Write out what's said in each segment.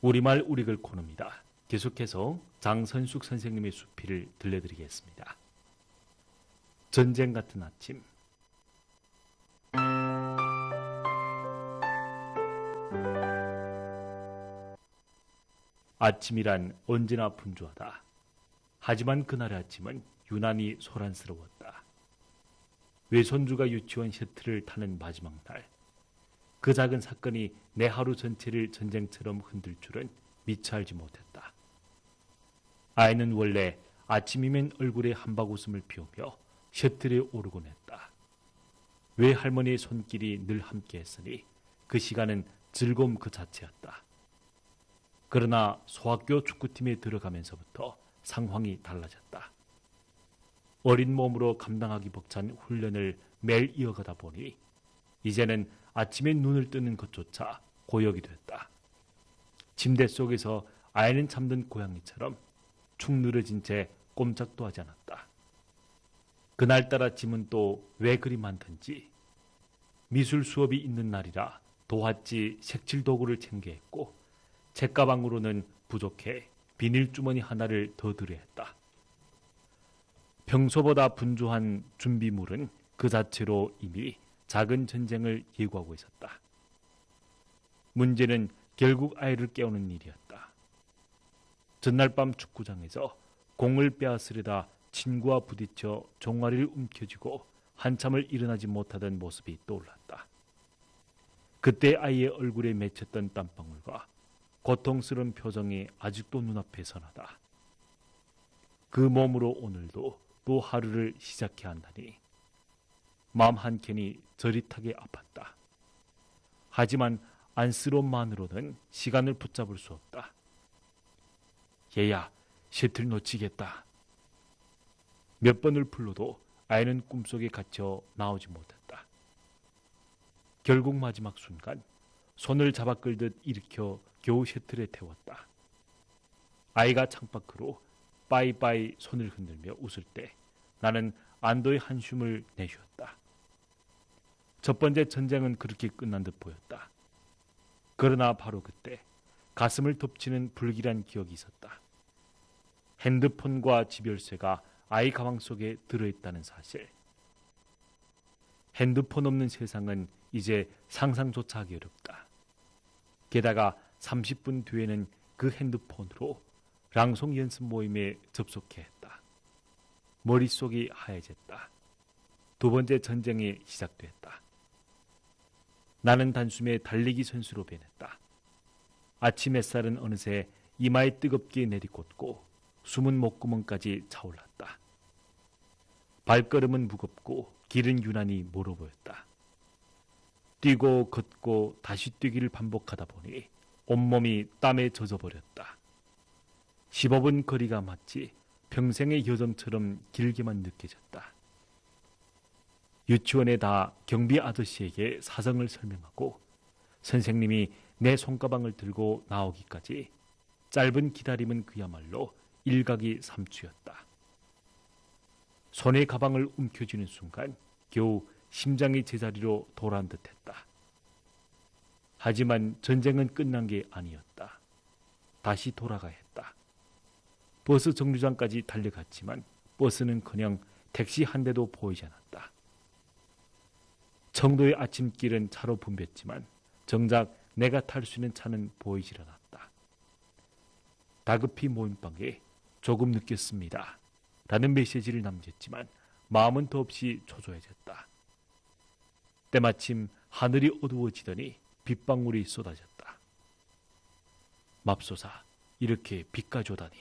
우리말 우리글 코너입니다. 계속해서 장선숙 선생님의 수필을 들려드리겠습니다. 전쟁 같은 아침. 아침이란 언제나 분주하다. 하지만 그날의 아침은 유난히 소란스러웠다. 외손주가 유치원 셔틀을 타는 마지막 날, 그 작은 사건이 내 하루 전체를 전쟁처럼 흔들 줄은 미처 알지 못했다. 아이는 원래 아침이면 얼굴에 한박웃음을 피우며 셔틀에 오르곤 했다. 외할머니의 손길이 늘 함께했으니 그 시간은 즐거움 그 자체였다. 그러나 소학교 축구팀에 들어가면서부터 상황이 달라졌다. 어린 몸으로 감당하기 벅찬 훈련을 매일 이어가다 보니 이제는 아침에 눈을 뜨는 것조차 고역이 됐다. 침대 속에서 아이는 잠든 고양이처럼 축 늘어진 채 꼼짝도 하지 않았다. 그날따라 짐은 또 왜 그리 많던지 미술 수업이 있는 날이라 도화지 색칠 도구를 챙겨 했고 책가방으로는 부족해 비닐주머니 하나를 더 들여 했다. 평소보다 분주한 준비물은 그 자체로 이미 작은 전쟁을 예고하고 있었다. 문제는 결국 아이를 깨우는 일이었다. 전날 밤 축구장에서 공을 빼앗으려다 친구와 부딪혀 종아리를 움켜쥐고 한참을 일어나지 못하던 모습이 떠올랐다. 그때 아이의 얼굴에 맺혔던 땀방울과 고통스러운 표정이 아직도 눈앞에 선하다. 그 몸으로 오늘도 또 하루를 시작해야 한다니 마음 한켠이 저릿하게 아팠다. 하지만 안쓰러움만으로는 시간을 붙잡을 수 없다. 얘야, 셔틀 놓치겠다. 몇 번을 불러도 아이는 꿈속에 갇혀 나오지 못했다. 결국 마지막 순간 손을 잡아 끌듯 일으켜 겨우 셔틀에 태웠다. 아이가 창밖으로 빠이빠이 손을 흔들며 웃을 때 나는 안도의 한숨을 내쉬었다. 첫 번째 전쟁은 그렇게 끝난 듯 보였다. 그러나 바로 그때 가슴을 덮치는 불길한 기억이 있었다. 핸드폰과 지별쇠가 아이 가방 속에 들어있다는 사실. 핸드폰 없는 세상은 이제 상상조차 하기 어렵다. 게다가 30분 뒤에는 그 핸드폰으로 랑송 연습 모임에 접속해 했다. 머릿속이 하얘졌다. 두 번째 전쟁이 시작됐다. 나는 단숨에 달리기 선수로 변했다. 아침 햇살은 어느새 이마에 뜨겁게 내리꽂고 숨은 목구멍까지 차올랐다. 발걸음은 무겁고 길은 유난히 멀어 보였다. 뛰고 걷고 다시 뛰기를 반복하다 보니 온몸이 땀에 젖어버렸다. 15분 거리가 마치 평생의 여정처럼 길게만 느껴졌다. 유치원에 다 경비 아저씨에게 사정을 설명하고 선생님이 내 손가방을 들고 나오기까지 짧은 기다림은 그야말로 일각이 삼추였다. 손에 가방을 움켜쥐는 순간 겨우 심장이 제자리로 돌아온 듯했다. 하지만 전쟁은 끝난 게 아니었다. 다시 돌아가야 했다. 버스 정류장까지 달려갔지만 버스는커녕 택시 한 대도 보이지 않았다. 청도의 아침길은 차로 붐볐지만 정작 내가 탈 수 있는 차는 보이질 않았다. 다급히 모임방에 조금 늦겠습니다. 라는 메시지를 남겼지만 마음은 더없이 초조해졌다. 때마침 하늘이 어두워지더니 빗방울이 쏟아졌다. 맙소사, 이렇게 비까지 오다니.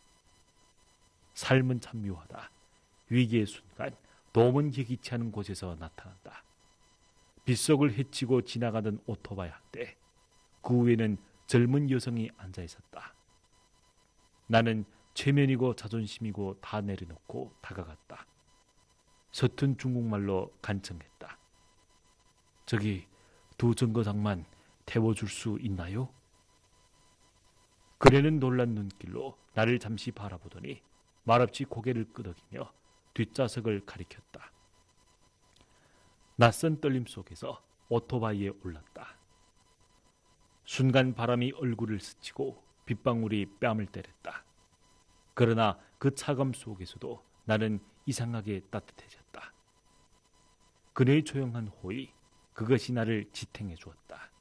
삶은 참 묘하다. 위기의 순간 도움은 예기치 않은 곳에서 나타난다. 빗속을 헤치고 지나가던 오토바이 한 대, 그 위에는 젊은 여성이 앉아 있었다. 나는 체면이고 자존심이고 다 내려놓고 다가갔다. 서툰 중국말로 간청했다. 저기 두 정거장만 태워줄 수 있나요? 그녀는 놀란 눈길로 나를 잠시 바라보더니 말없이 고개를 끄덕이며 뒷좌석을 가리켰다. 낯선 떨림 속에서 오토바이에 올랐다. 순간 바람이 얼굴을 스치고 빗방울이 뺨을 때렸다. 그러나 그 차감 속에서도 나는 이상하게 따뜻해졌다. 그녀의 조용한 호의, 그것이 나를 지탱해 주었다.